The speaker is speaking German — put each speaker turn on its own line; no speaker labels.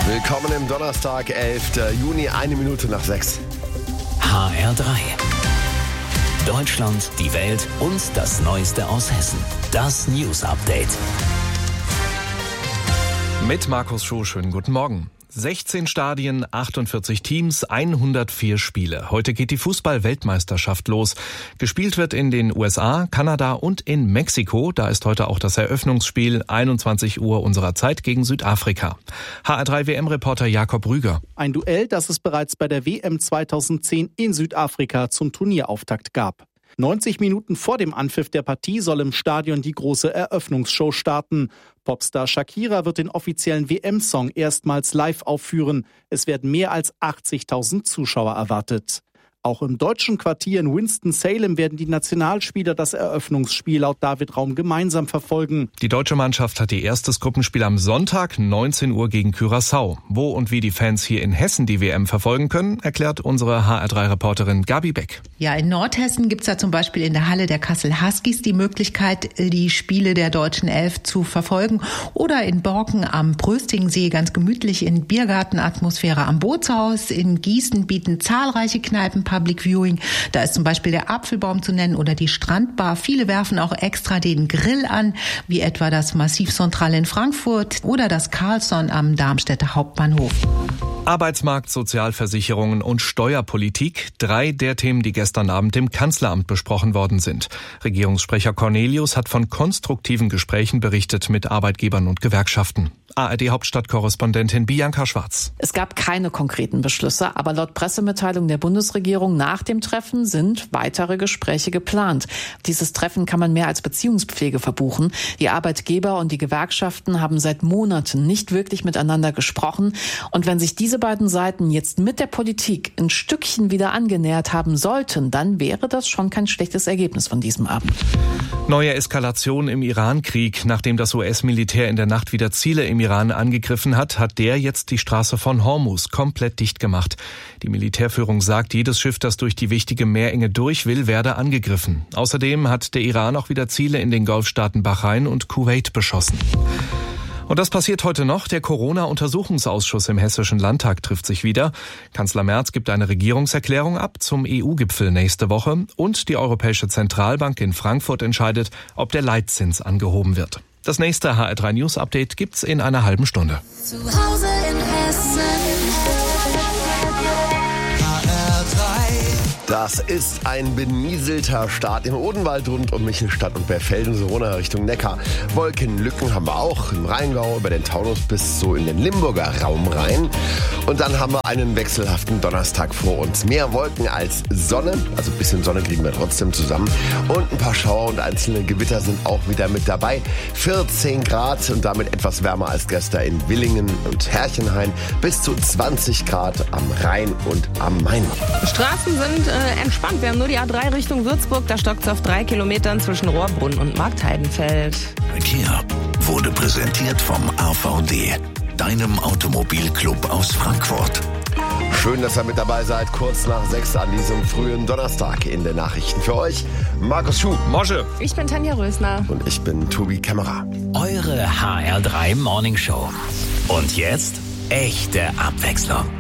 Willkommen im Donnerstag, 11. Juni, 1:01
HR3. Deutschland, die Welt und das Neueste aus Hessen. Das News Update.
Mit Markus Schuh, schönen guten Morgen. 16 Stadien, 48 Teams, 104 Spiele. Heute geht die Fußball-Weltmeisterschaft los. Gespielt wird in den USA, Kanada und in Mexiko. Da ist heute auch das Eröffnungsspiel, 21 Uhr unserer Zeit gegen Südafrika. HR3 WM-Reporter Jakob Rüger.
Ein Duell, das es bereits bei der WM 2010 in Südafrika zum Turnierauftakt gab. 90 Minuten vor dem Anpfiff der Partie soll im Stadion die große Eröffnungsshow starten. Popstar Shakira wird den offiziellen WM-Song erstmals live aufführen. Es werden mehr als 80.000 Zuschauer erwartet. Auch im deutschen Quartier in Winston-Salem werden die Nationalspieler das Eröffnungsspiel laut David Raum gemeinsam verfolgen.
Die deutsche Mannschaft hat ihr erstes Gruppenspiel am Sonntag, 19 Uhr gegen Curaçao. Wo und wie die Fans hier in Hessen die WM verfolgen können, erklärt unsere HR3-Reporterin Gabi Beck.
Ja, in Nordhessen gibt's ja zum Beispiel in der Halle der Kassel Huskies die Möglichkeit, die Spiele der deutschen Elf zu verfolgen. Oder in Borken am Bröstingsee ganz gemütlich in Biergartenatmosphäre am Bootshaus. In Gießen bieten zahlreiche Kneipen Public Viewing. Da ist zum Beispiel der Apfelbaum zu nennen oder die Strandbar. Viele werfen auch extra den Grill an, wie etwa das Massiv Central in Frankfurt oder das Carlson am Darmstädter Hauptbahnhof.
Arbeitsmarkt, Sozialversicherungen und Steuerpolitik. 3 der Themen, die gestern Abend im Kanzleramt besprochen worden sind. Regierungssprecher Cornelius hat von konstruktiven Gesprächen berichtet mit Arbeitgebern und Gewerkschaften. ARD-Hauptstadtkorrespondentin Bianca Schwarz.
Es gab keine konkreten Beschlüsse, aber laut Pressemitteilung der Bundesregierung nach dem Treffen sind weitere Gespräche geplant. Dieses Treffen kann man mehr als Beziehungspflege verbuchen. Die Arbeitgeber und die Gewerkschaften haben seit Monaten nicht wirklich miteinander gesprochen. Und wenn sich diese beiden Seiten jetzt mit der Politik ein Stückchen wieder angenähert haben sollten, dann wäre das schon kein schlechtes Ergebnis von diesem Abend.
Neue Eskalation im Iran-Krieg. Nachdem das US-Militär in der Nacht wieder Ziele im Iran angegriffen hat, hat der jetzt die Straße von Hormuz komplett dicht gemacht. Die Militärführung sagt, jedes Schiff, das durch die wichtige Meerenge durch will, werde angegriffen. Außerdem hat der Iran auch wieder Ziele in den Golfstaaten Bahrain und Kuwait beschossen. Und das passiert heute noch. Der Corona-Untersuchungsausschuss im Hessischen Landtag trifft sich wieder. Kanzler Merz gibt eine Regierungserklärung ab zum EU-Gipfel nächste Woche. Und die Europäische Zentralbank in Frankfurt entscheidet, ob der Leitzins angehoben wird. Das nächste HR3 News Update gibt's in einer halben Stunde.
Zu Hause in Hessen.
Das ist ein benieselter Start im Odenwald rund um Michelstadt und Bergfelden, so runter Richtung Neckar. Wolkenlücken haben wir auch im Rheingau, über den Taunus bis so in den Limburger Raum rein. Und dann haben wir einen wechselhaften Donnerstag vor uns. Mehr Wolken als Sonne, also ein bisschen Sonne kriegen wir trotzdem zusammen. Und ein paar Schauer und einzelne Gewitter sind auch wieder mit dabei. 14 Grad und damit etwas wärmer als gestern in Willingen und Herchenhain. Bis zu 20 Grad am Rhein und am Main.
Straßen sind entspannt. Wir haben nur die A3 Richtung Würzburg. Da stockt es auf 3 Kilometern zwischen Rohrbrunn und Marktheidenfeld.
Verkehr wurde präsentiert vom AVD, deinem Automobilclub aus Frankfurt.
Schön, dass ihr mit dabei seid. Kurz nach 6 an diesem frühen Donnerstag in den Nachrichten für euch. Markus Schuh.
Mosche.
Ich bin Tanja Rösner.
Und ich bin Tobi Kämmerer.
Eure HR3 Morning Show. Und jetzt echte Abwechslung.